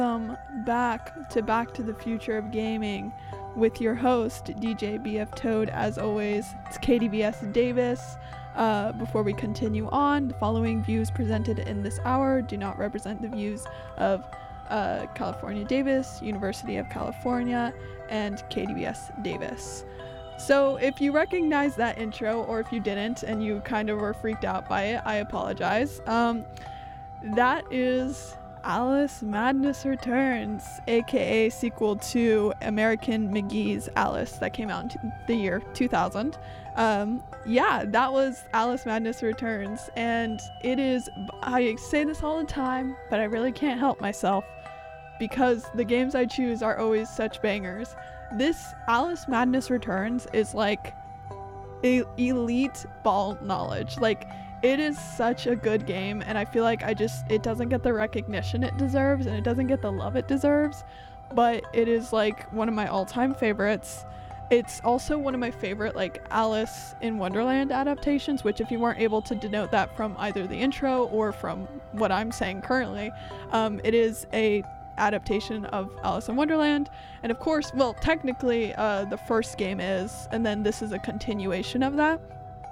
Back to the Future of Gaming with your host DJ BF Toad. As always, it's KDBS Davis. Before we continue on, the following views presented in this hour do not represent the views of California Davis, University of California, and KDBS Davis. So if you recognize that intro, or if you didn't and you kind of were freaked out by it, I apologize. That is Alice Madness Returns, aka sequel to American McGee's Alice that came out in the year 2000. That was Alice Madness Returns, and it is, I say this all the time, but I really can't help myself because the games I choose are always such bangers. This Alice Madness Returns is like elite ball knowledge. Like, it is such a good game, and I feel like it doesn't get the recognition it deserves, and it doesn't get the love it deserves, but it is like one of my all-time favorites. It's also one of my favorite like Alice in Wonderland adaptations, which if you weren't able to denote that from either the intro or from what I'm saying currently, it is a adaptation of Alice in Wonderland. And of course, well, technically the first game is, and then this is a continuation of that.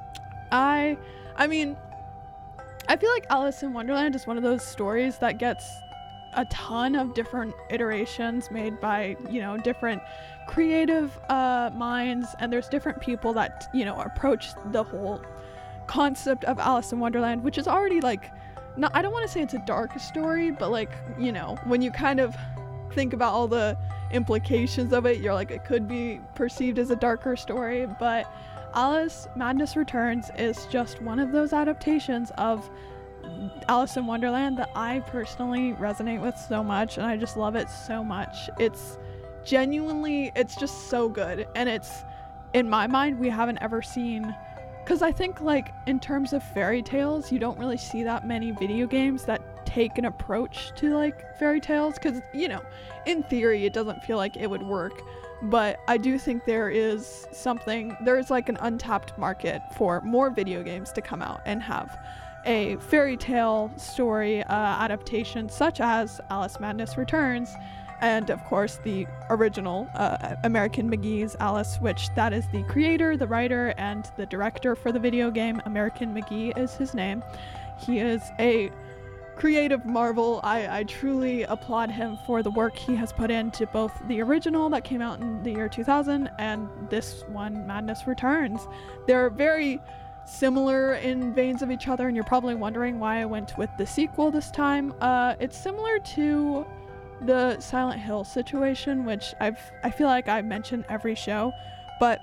I mean, I feel like Alice in Wonderland is one of those stories that gets a ton of different iterations made by, different creative minds, and there's different people that, approach the whole concept of Alice in Wonderland, which is already like, I don't want to say it's a dark story, but like, when you kind of think about all the implications of it, you're like, it could be perceived as a darker story, but Alice Madness Returns is just one of those adaptations of Alice in Wonderland that I personally resonate with so much, and I just love it so much. It's just so good, and it's, in my mind, we haven't ever seen, because I think like in terms of fairy tales, you don't really see that many video games that take an approach to like fairy tales, because in theory it doesn't feel like it would work. But I do think there's like an untapped market for more video games to come out and have a fairy tale story adaptation such as Alice Madness Returns, and of course the original American McGee's Alice, which that is the creator, the writer, and the director for the video game. American McGee is his name. He is a creative marvel. I truly applaud him for the work he has put into both the original that came out in the year 2000 and this one, Madness Returns. They're very similar in veins of each other, and you're probably wondering why I went with the sequel this time. It's similar to the Silent Hill situation, which I feel like I mention every show, but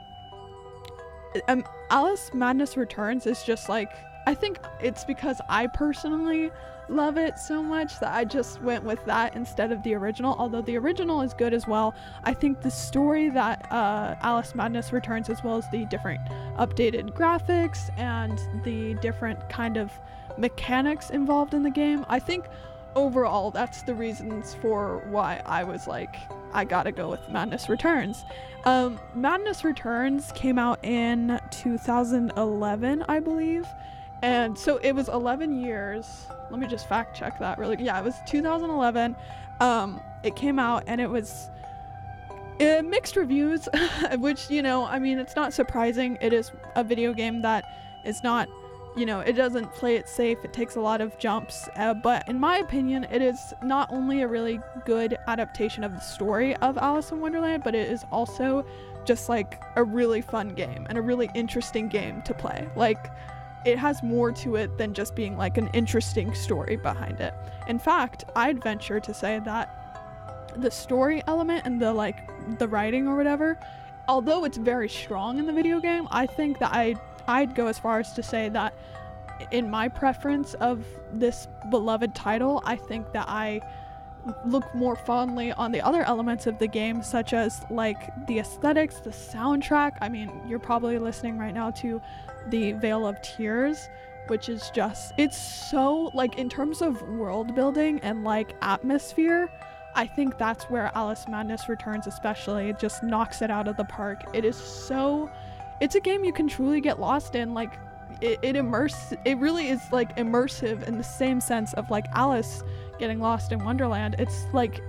Alice Madness Returns is just like, I think it's because I personally love it so much that I just went with that instead of the original, although the original is good as well. I think the story that Alice Madness Returns, as well as the different updated graphics and the different kind of mechanics involved in the game, I think overall that's the reasons for why I was like, I gotta go with Madness Returns. Madness Returns came out in 2011, I believe. And so it was 11 years. Let me just fact check that really. Yeah, it was 2011. It came out, and it was mixed reviews, which, it's not surprising. It is a video game that is not, it doesn't play it safe. It takes a lot of jumps. But in my opinion, it is not only a really good adaptation of the story of Alice in Wonderland, but it is also just like a really fun game and a really interesting game to play. Like, it has more to it than just being like an interesting story behind it. In fact, I'd venture to say that the story element and the writing or whatever, although it's very strong in the video game, I think that I'd go as far as to say that in my preference of this beloved title, I think that I look more fondly on the other elements of the game, such as like the aesthetics, the soundtrack. I mean, you're probably listening right now to the Vale of Tears, which is just, it's so, like, in terms of world building and like atmosphere, I think that's where Alice Madness Returns especially just knocks it out of the park. It's a game you can truly get lost in. Like, it really is like immersive in the same sense of like Alice getting lost in Wonderland. It's like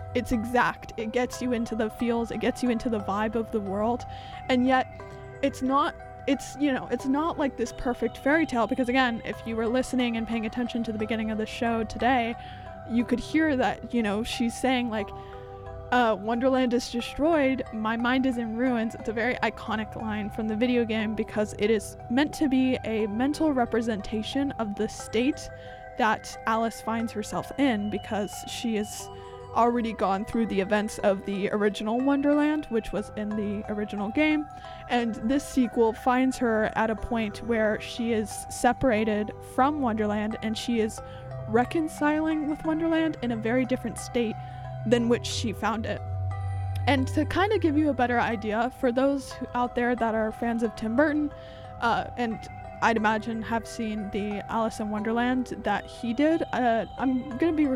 it's exact. It gets you into the feels, it gets you into the vibe of the world, and yet it's not like this perfect fairy tale, because again, if you were listening and paying attention to the beginning of the show today, you could hear that, she's saying like, Wonderland is destroyed, my mind is in ruins. It's a very iconic line from the video game because it is meant to be a mental representation of the state that Alice finds herself in, because she has already gone through the events of the original Wonderland, which was in the original game, and this sequel finds her at a point where she is separated from Wonderland and she is reconciling with Wonderland in a very different state than which she found it. And to kind of give you a better idea, for those out there that are fans of Tim Burton, and I'd imagine have seen the Alice in Wonderland that he did, I'm going to be